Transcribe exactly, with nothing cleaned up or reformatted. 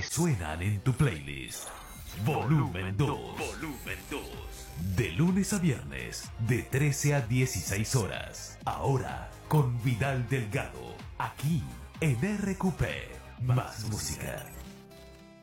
suenan en tu playlist. Volumen dos. Volumen dos. De lunes a viernes, de trece a dieciséis horas. Ahora, con Vidal Delgado, aquí en R Q P. Más música.